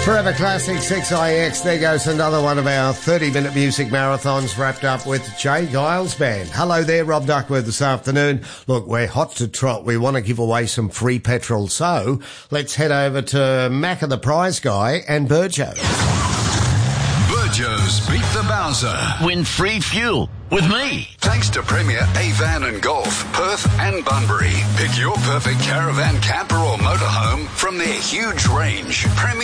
Forever Classic 6IX. There goes another one of our 30-minute music marathons wrapped up with Jay Giles Band. Hello there, Rob Duckworth this afternoon. Look, we're hot to trot. We want to give away some free petrol. So let's head over to Macca the Prize Guy and Burjo. Burjo's Beat the Bowser. Win free fuel with me. Thanks to Premier Avan and Golf, Perth and Bunbury. Pick your perfect caravan, camper or motorhome from their huge range.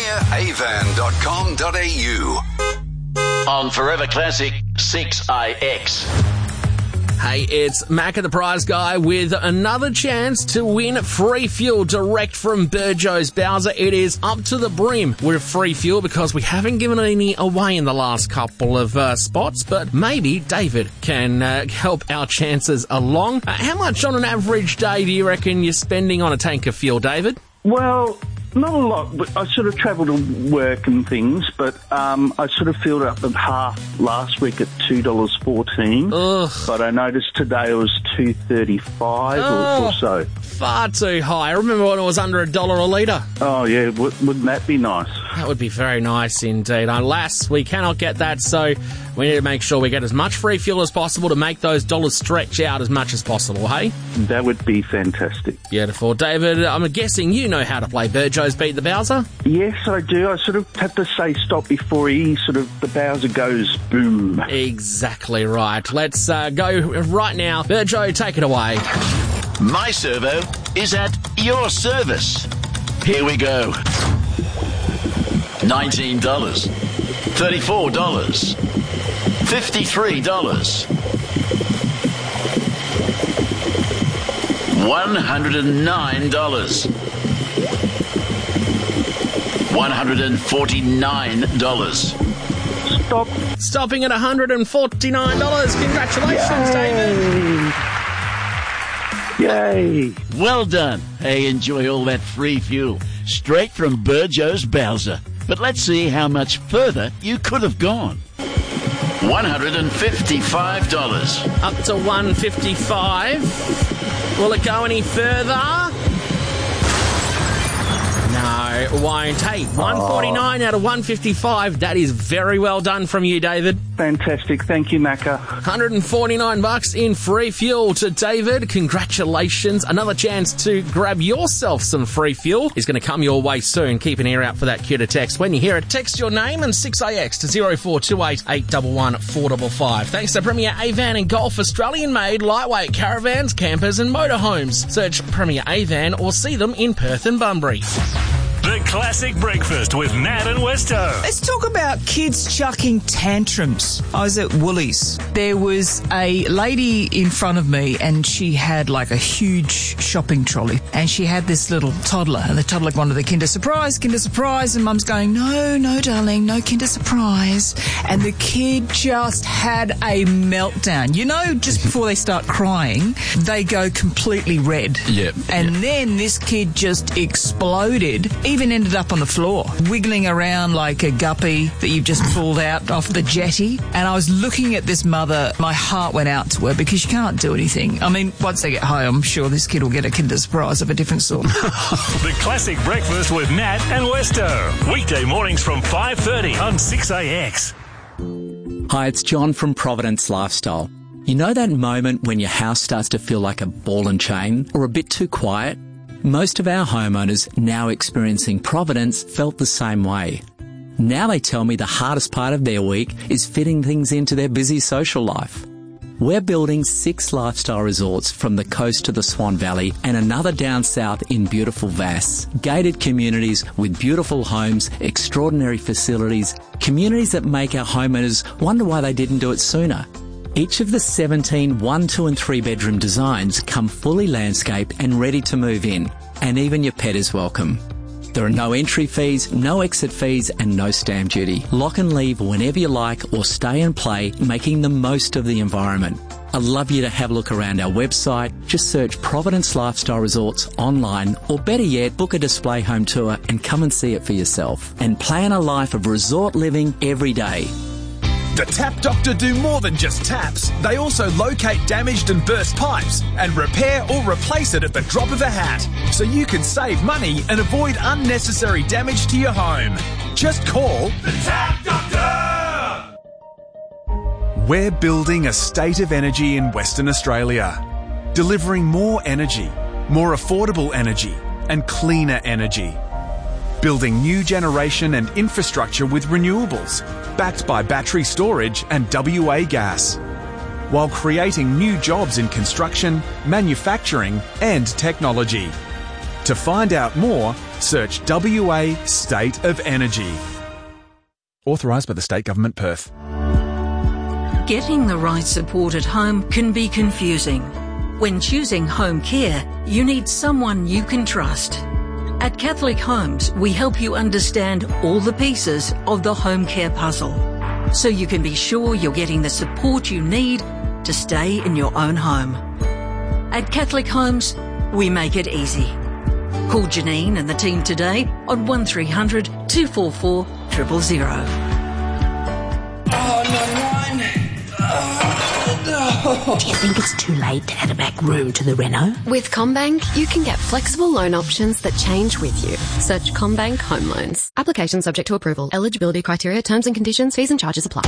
PremierAvan.com.au. On Forever Classic 6IX. Hey, it's Macca the Prize Guy with another chance to win free fuel direct from Burjo's Bowser. It is up to the brim with free fuel because we haven't given any away in the last couple of spots, but maybe David can help our chances along. How much on an average day do you reckon you're spending on a tank of fuel, David? Well, not a lot, but I sort of travel to work and things, but I sort of filled up at half last week at $2.14. Ugh. But I noticed today it was $2.35 or so. Far too high. I remember when it was under $1 a litre. Oh, yeah, wouldn't that be nice? That would be very nice indeed. Alas, we cannot get that, so we need to make sure we get as much free fuel as possible to make those dollars stretch out as much as possible, hey? That would be fantastic. Beautiful. David, I'm guessing you know how to play Burjo's Beat the Bowser? Yes, I do. I sort of have to say stop before the Bowser goes boom. Exactly right. Let's go right now. Burjo, take it away. My servo is at your service. Here we go. $19, $34, $53, $109, $149. Stop. Stopping at $149. Congratulations, David. Yay. Well done. Hey, enjoy all that free fuel. Straight from Burjo's Bowser. But let's see how much further you could have gone. $155. Up to $155. Will it go any further? No, it won't. Hey, $149 out of $155. That is very well done from you, David. Fantastic. Thank you, Macca. $149 in free fuel to David. Congratulations. Another chance to grab yourself some free fuel is going to come your way soon. Keep an ear out for that cue to text. When you hear it, text your name and 6IX to 0428 811 455. Thanks to Premier Avan and Golf, Australian-made lightweight caravans, campers and motorhomes. Search Premier Avan or see them in Perth and Bunbury. The Classic Breakfast with Nat and Westo. Let's talk about kids chucking tantrums. I was at Woolies. There was a lady in front of me and she had like a huge shopping trolley and she had this little toddler and the toddler wanted the Kinder Surprise, and Mum's going, no, darling, no Kinder Surprise. And the kid just had a meltdown. You know, just before they start crying, they go completely red. Yep. And then this kid just exploded, even ended up on the floor, wiggling around like a guppy that you've just pulled out off the jetty. And I was looking at this mother, my heart went out to her because you can't do anything. I mean, once they get home, I'm sure this kid will get a Kinder Surprise of a different sort. The Classic Breakfast with Nat and Westo. Weekday mornings from 5:30 on 6AX. Hi, it's John from Providence Lifestyle. You know that moment when your house starts to feel like a ball and chain or a bit too quiet? Most of our homeowners now experiencing Providence felt the same way. Now they tell me the hardest part of their week is fitting things into their busy social life. We're building 6 lifestyle resorts from the coast to the Swan Valley and another down south in beautiful Vass. Gated communities with beautiful homes, extraordinary facilities, communities that make our homeowners wonder why they didn't do it sooner. Each of the 17 1, 2 and 3 bedroom designs come fully landscaped and ready to move in, and even your pet is welcome. There are no entry fees, no exit fees and no stamp duty. Lock and leave whenever you like or stay and play, making the most of the environment. I'd love you to have a look around our website. Just search Providence Lifestyle Resorts online, or better yet, book a display home tour and come and see it for yourself. And plan a life of resort living every day. The Tap Doctor do more than just taps. They also locate damaged and burst pipes and repair or replace it at the drop of a hat, so you can save money and avoid unnecessary damage to your home. Just call the Tap Doctor! We're building a state of energy in Western Australia, delivering more energy, more affordable energy, and cleaner energy. Building new generation and infrastructure with renewables, backed by battery storage and WA gas, while creating new jobs in construction, manufacturing and technology. To find out more, search WA State of Energy. Authorised by the State Government, Perth. Getting the right support at home can be confusing. When choosing home care, you need someone you can trust. At Catholic Homes, we help you understand all the pieces of the home care puzzle, so you can be sure you're getting the support you need to stay in your own home. At Catholic Homes, we make it easy. Call Janine and the team today on 1300 244 000. Do you think it's too late to add a back room to the reno? With CommBank, you can get flexible loan options that change with you. Search CommBank Home Loans. Application subject to approval. Eligibility criteria, terms and conditions, fees and charges apply.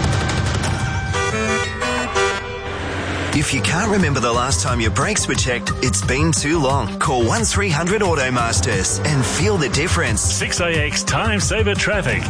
If you can't remember the last time your brakes were checked, it's been too long. Call 1300 Automasters and feel the difference. 6AX Time Saver Traffic.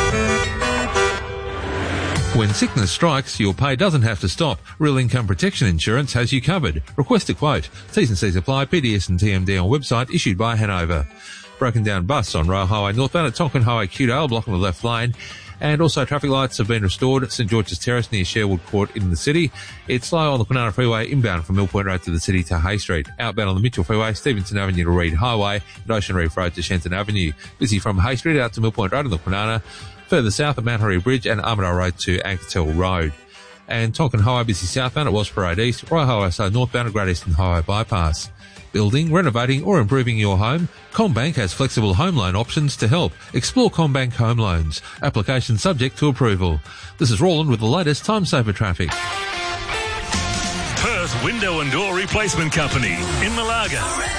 When sickness strikes, your pay doesn't have to stop. Real Income Protection Insurance has you covered. Request a quote. T's and C's apply. PDS and TMD on website issued by Hanover. Broken down bus on Royal Highway northbound at Tonkin Highway Cudale, blocking the left lane. And also traffic lights have been restored at St George's Terrace near Sherwood Court in the city. It's slow on the Kwinana Freeway inbound from Mill Point Road to the city to Hay Street. Outbound on the Mitchell Freeway, Stevenson Avenue to Reed Highway and Ocean Reef Road to Shenton Avenue. Busy from Hay Street out to Mill Point Road on the Kwinana. Further south at Mount Horry Bridge and Armadale Road to Ankertel Road. And Tonkin Highway busy southbound at Wellsborough Road East, Royal Highway South northbound at Great Eastern Highway Bypass. Building, renovating or improving your home? CommBank has flexible home loan options to help. Explore CommBank Home Loans. Application subject to approval. This is Roland with the latest Time Saver Traffic. Perth Window and Door Replacement Company in Malaga.